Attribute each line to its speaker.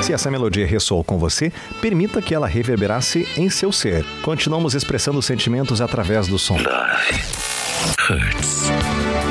Speaker 1: Se essa melodia ressoou com você, permita que ela reverberasse em seu ser. Continuamos expressando sentimentos através do som.
Speaker 2: Love hurts.